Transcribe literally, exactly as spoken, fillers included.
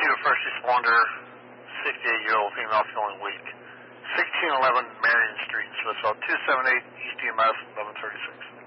two, first responder, sixty-eight-year-old female feeling weak. sixteen eleven Marion Street, Smithville, two seven eight East E M S, eleven thirty-six.